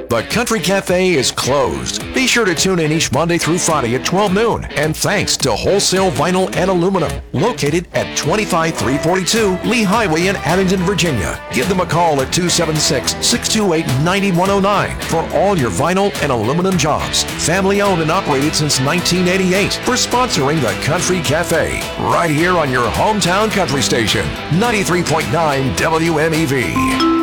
The Country Cafe is closed. Be sure to tune in each Monday through Friday at 12 noon. And thanks to Wholesale Vinyl and Aluminum, located at 25342 Lee Highway in Abingdon, Virginia. Give them a call at 276-628-9109 for all your vinyl and aluminum jobs. Family owned and operated since 1988. For sponsoring the Country Cafe, right here on your hometown country station, 93.9 WMEV.